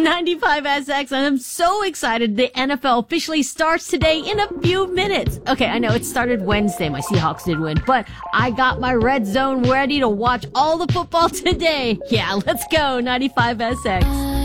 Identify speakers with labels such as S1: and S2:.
S1: 95SX, and I'm so excited. The NFL officially starts today in a few minutes. Okay, I know it started Wednesday. My Seahawks did win, but I got my red zone ready to watch all the football today. Yeah, let's go, 95SX.